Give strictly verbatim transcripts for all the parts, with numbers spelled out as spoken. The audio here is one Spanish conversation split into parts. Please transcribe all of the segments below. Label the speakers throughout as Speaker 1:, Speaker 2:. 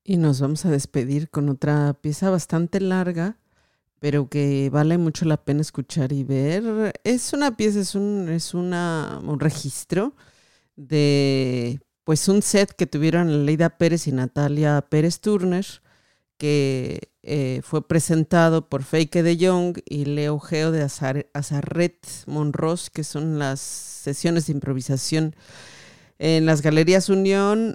Speaker 1: Y nos vamos a despedir con otra pieza bastante larga, pero que vale mucho la pena escuchar y ver. Es una pieza, es un, es una, un registro de pues un set que tuvieron Leida Pérez y Natalia Pérez Turner, que eh, fue presentado por Feike de Jong y Leo Geo de Azar, Azarret Monros, que son las sesiones de improvisación en las Galerías Unión,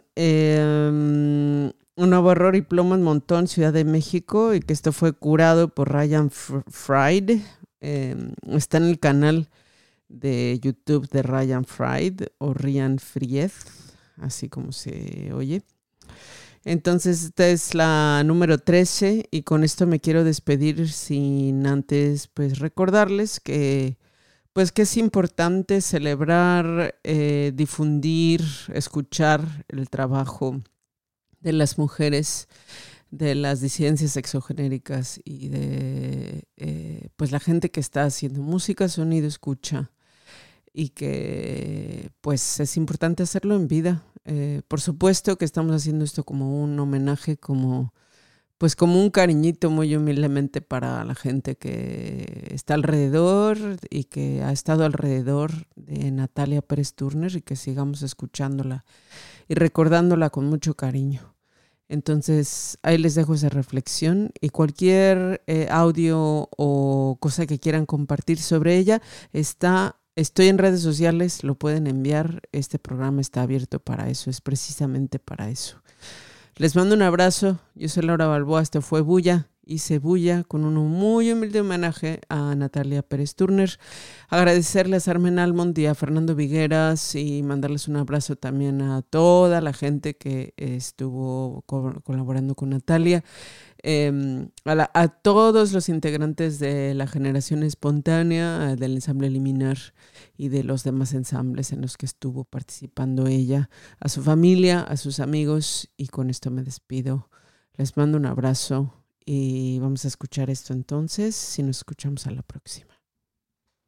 Speaker 1: eh, Un Nuevo Error y Plomo en Montón, Ciudad de México, y que esto fue curado por Ryan Fried. Eh, está en el canal de YouTube de Ryan Fried o Ryan Fried, así como se oye. Entonces esta es la número trece y con esto me quiero despedir sin antes pues recordarles que pues que es importante celebrar, eh, difundir, escuchar el trabajo de las mujeres, de las disidencias sexogenéricas y de eh, pues la gente que está haciendo música, sonido, escucha, y que pues es importante hacerlo en vida. Eh, por supuesto que estamos haciendo esto como un homenaje, como pues como un cariñito muy humildemente para la gente que está alrededor y que ha estado alrededor de Natalia Pérez Turner, y que sigamos escuchándola y recordándola con mucho cariño. Entonces ahí les dejo esa reflexión, y cualquier eh, audio o cosa que quieran compartir sobre ella está... Estoy en redes sociales, lo pueden enviar. Este programa está abierto para eso, es precisamente para eso. Les mando un abrazo. Yo soy Laura Balboa. Esto fue Bulla. Hice Bulla con un muy humilde homenaje a Natalia Pérez Turner. Agradecerles a Armen Almond y a Fernando Vigueras, y mandarles un abrazo también a toda la gente que estuvo co- colaborando con Natalia. Eh, a, la, a todos los integrantes de la Generación Espontánea, del ensamble Liminar y de los demás ensambles en los que estuvo participando ella, a su familia, a sus amigos, y con esto me despido. Les mando un abrazo y vamos a escuchar esto entonces, si nos escuchamos a la próxima.